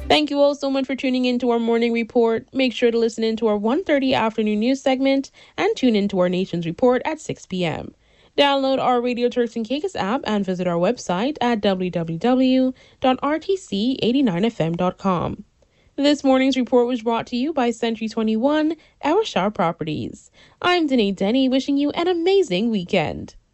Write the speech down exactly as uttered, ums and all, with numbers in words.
Thank you all so much for tuning in to our morning report. Make sure to listen in to our one thirty afternoon news segment and tune in to our Nation's Report at six p.m. Download our Radio Turks and Caicos app and visit our website at w w w dot r t c eight nine f m dot com. This morning's report was brought to you by Century twenty-one, Our Shar Properties. I'm Danae Denny, wishing you an amazing weekend.